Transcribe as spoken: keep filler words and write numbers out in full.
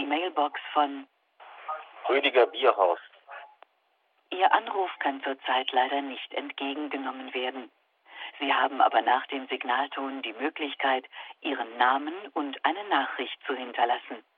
die Mailbox von Rüdiger Bierhaus. Ihr Anruf kann zurzeit leider nicht entgegengenommen werden. Sie haben aber nach dem Signalton die Möglichkeit, Ihren Namen und eine Nachricht zu hinterlassen.